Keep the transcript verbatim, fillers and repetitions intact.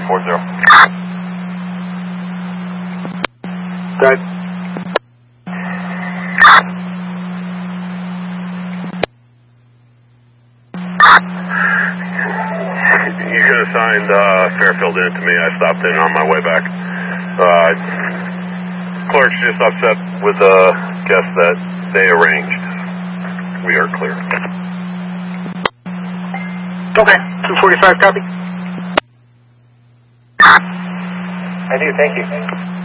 four zero. Good. You could have signed uh, Fairfield in to me. I stopped in on my way back. Uh, clerk's just upset with the guest that they arranged. We are clear. Okay, two forty-five, copy. I do, thank you.